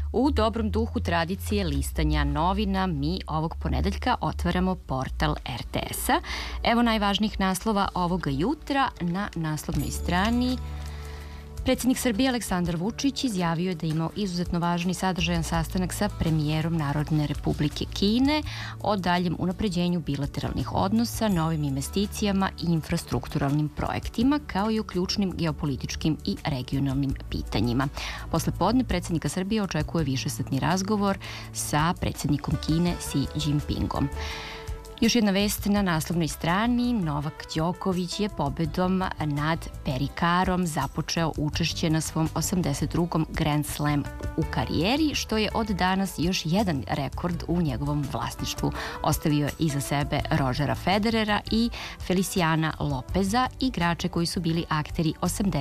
U dobrom duhu tradicije listanja novina, mi ovog ponedeljka otvaramo portal RTS-a. Evo najvažnijih naslova ovoga jutra. Na naslovnoj strani predsjednik Srbije Aleksandar Vučić izjavio je da je imao izuzetno važan i sadržajan sastanak sa premijerom Narodne Republike Kine o daljem unapređenju bilateralnih odnosa, novim investicijama i infrastrukturalnim projektima, kao i o ključnim geopolitičkim i regionalnim pitanjima. Posle podne predsjednika Srbije očekuje višesatni razgovor sa predsjednikom Kine Xi Jinpingom. Još jedna vest na naslovnoj strani. Novak Đoković je pobedom nad Perikarom započeo učešće na svom 82. Grand Slam u karijeri, što je od danas još jedan rekord u njegovom vlasništvu. Ostavio je iza sebe Rodgera Federera i Feliciana Lopeza, igrače koji su bili akteri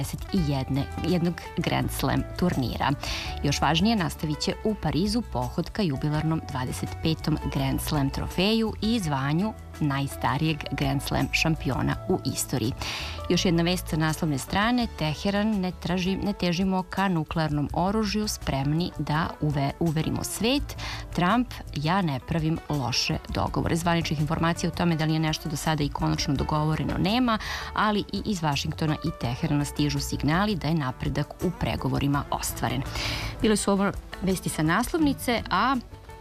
81. Grand Slam turnira. Još važnije, nastavit će u Parizu pohod ka jubilarnom 25. Grand Slam trofeju i zvanju najstarijeg Grand Slam šampiona u istoriji. Još jedna vest sa naslovne strane. Teheran, ne težimo ka nuklearnom oružju, spremni da uverimo svet. Trump, ja ne pravim loše dogovore. Zvaničnih informacija o tome da li je nešto do sada i konačno dogovoreno nema, ali i iz Vašingtona i Teherana stižu signali da je napredak u pregovorima ostvaren. Bile su ovo vesti sa naslovnice, a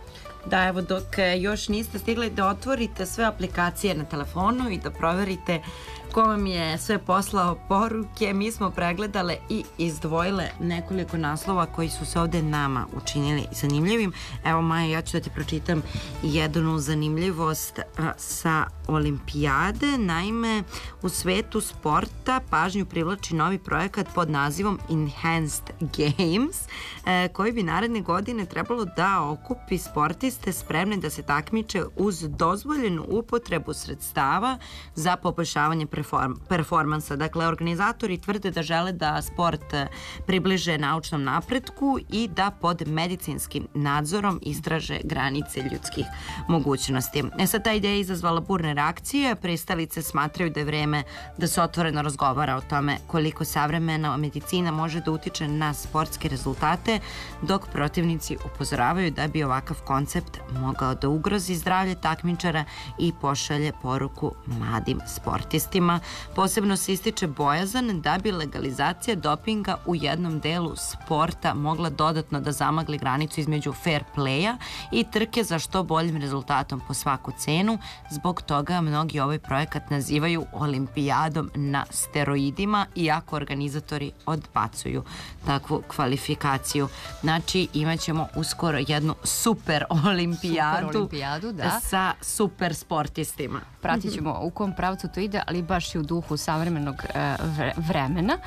da, evo, dok još niste stigli da otvorite sve aplikacije na telefonu i da proverite ko vam je sve poslao poruke, mi smo pregledale i izdvojile nekoliko naslova koji su se ovde nama učinili zanimljivim. Evo, Maja, ja ću da ti pročitam jednu zanimljivost sa olimpijade. Naime, u svetu sporta pažnju privlači novi projekat pod nazivom Enhanced Games, koji bi naredne godine trebalo da okupi sportiste spremne da se takmiče uz dozvoljenu upotrebu sredstava za poboljšavanje performansa. Dakle, organizatori tvrde da žele da sport približe naučnom napretku i da pod medicinskim nadzorom istraže granice ljudskih mogućnosti. Sad, ta ideja je izazvala burne reakcije. Pristalice smatraju da je vreme da se otvoreno razgovara o tome koliko savremena medicina može da utiče na sportske rezultate, dok protivnici upozoravaju da bi ovakav koncept mogao da ugrozi zdravlje takmičara i pošalje poruku mladim sportistima. Posebno se ističe bojazan da bi legalizacija dopinga u jednom delu sporta mogla dodatno da zamagli granicu između fair playa i trke za što boljim rezultatom po svaku cenu. Zbog toga mnogi ovaj projekat nazivaju olimpijadom na steroidima, iako organizatori odbacuju takvu kvalifikaciju. Znači, imat ćemo uskoro jednu super olimpijadu da, sa super sportistima. Pratit ćemo u kom pravcu to ide, ali baš i u duhu savremenog vremena.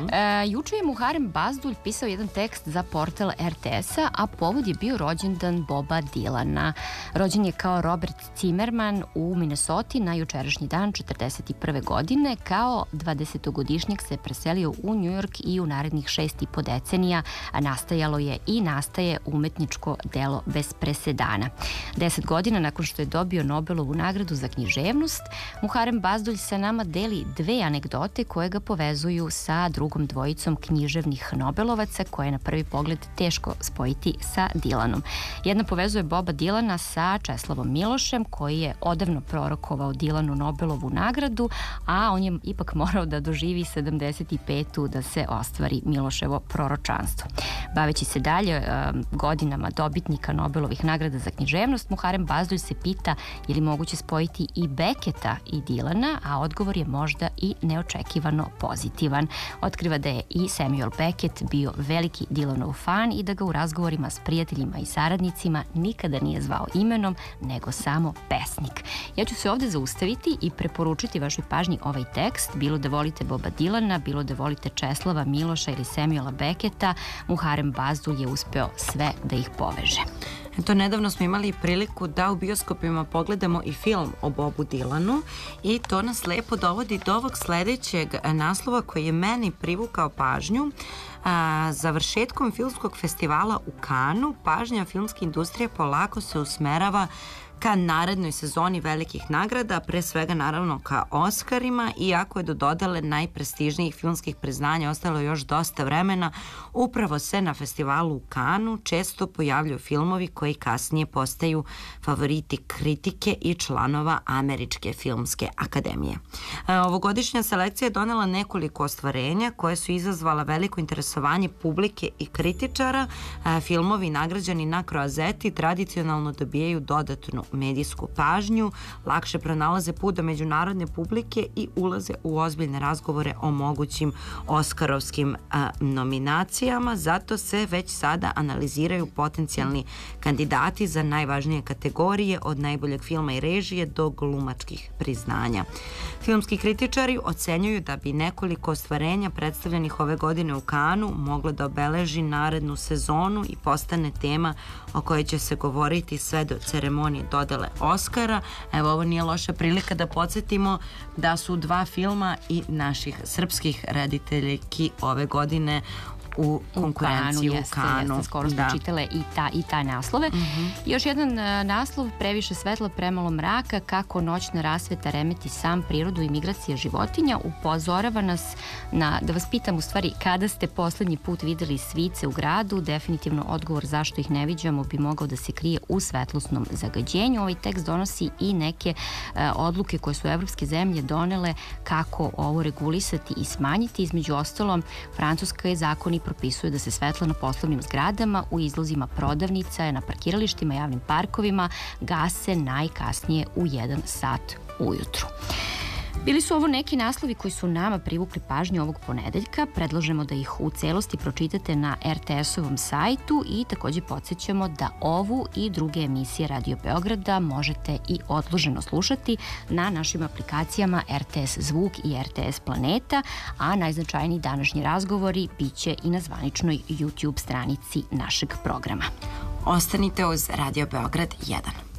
Juče je Muharem Bazdulj pisao jedan tekst za portal RTS-a, a povod je bio rođendan Boba Dilana. Rođen je kao Robert Zimmerman u Minnesoti na jučerašnji dan 41. godine. Kao 20-godišnjak se preselio u New York i u narednih 6,5 decenija nastajalo je i nastaje umetničko delo bez presedana. 10 godina nakon što je dobio Nobelovu nagradu za književnost, Muharem Bazdulj sa nama deli dve anegdote koje ga povezuju sa drugom dvojicom književnih Nobelovaca koje je na prvi pogled teško spojiti sa Dilanom. Jedna povezuje Boba Dilana sa Česlavom Milošem, koji je odavno prorokovao Dilanu Nobelovu nagradu, a on je ipak morao da doživi 75. da se ostvari Miloševo proročanstvo. Baveći se dalje godinama dobitnika Nobelovih nagrada za književnost, Muharem Bazdulj se pita je li moguće spojiti i Beketa i Dilana, a odgovor je možda i neočekivano pozitivan. Otkriva da je i Samuel Beckett bio veliki Dylanov fan i da ga u razgovorima s prijateljima i saradnicima nikada nije zvao imenom, nego samo pesnik. Ja ću se ovde zaustaviti i preporučiti vašoj pažnji ovaj tekst, bilo da volite Boba Dilana, bilo da volite Česlava Miloša ili Samuela Becketta, Muharem Bazdulj je uspeo sve da ih poveže. Eto, nedavno smo imali priliku da u bioskopima pogledamo i film o Bobu Dilanu i to nas lepo dovodi do ovog sledećeg naslova koji je meni privukao pažnju. Završetkom filmskog festivala u Kanu pažnja filmske industrije polako se usmerava ka narednoj sezoni velikih nagrada, pre svega naravno ka Oskarima, iako je do dodele najprestižnijih filmskih priznanja ostalo još dosta vremena, upravo se na festivalu u Kanu često pojavljuju filmovi koji kasnije postaju favoriti kritike i članova Američke filmske akademije. Ovogodišnja selekcija je donela nekoliko ostvarenja koje su izazvala veliko interesovanje publike i kritičara. Filmovi nagrađeni na Croissetti tradicionalno dobijaju dodatnu medijsku pažnju, lakše pronalaze put do međunarodne publike i ulaze u ozbiljne razgovore o mogućim oskarovskim nominacijama, zato se već sada analiziraju potencijalni kandidati za najvažnije kategorije od najboljeg filma i režije do glumačkih priznanja. Filmski kritičari ocenjuju da bi nekoliko ostvarenja predstavljenih ove godine u Kanu moglo da obeleži narednu sezonu i postane tema o kojoj će se govoriti sve do ceremonije dodele Oscara. Evo, ovo nije loša prilika da podsjetimo da su 2 filma i naših srpskih rediteljki ove godine u konkurenciji u Kanu. Jeste, skoro smo čitale i taj naslove. Još jedan naslov, previše svetla, premalo mraka, kako noćna rasveta remeti sam prirodu i migracije životinja, upozorava nas da vas pitam u stvari kada ste poslednji put videli svice u gradu. Definitivno odgovor zašto ih ne viđamo bi mogao da se krije u svetlosnom zagađenju. Ovaj tekst donosi i neke odluke koje su evropske zemlje donele kako ovo regulisati i smanjiti. Između ostalom, Francuska je zakon i propisuje da se svetla na poslovnim zgradama, u izlazima prodavnica, na parkiralištima, javnim parkovima gase najkasnije u 1 sat ujutru. Bili su ovo neki naslovi koji su nama privukli pažnju ovog ponedeljka. Predlažemo da ih u celosti pročitate na RTS-ovom sajtu i takođe podsjećamo da ovu i druge emisije Radio Beograda možete i odloženo slušati na našim aplikacijama RTS Zvuk i RTS Planeta, a najznačajniji današnji razgovori biće i na zvaničnoj YouTube stranici našeg programa. Ostanite uz Radio Beograd 1.